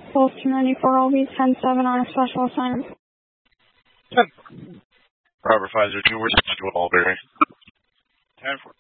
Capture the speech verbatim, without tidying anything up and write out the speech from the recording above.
Pulse two ninety-four, L V ten seven on a special assignment. ten. Robert five zero two, where's the Albury? ten four.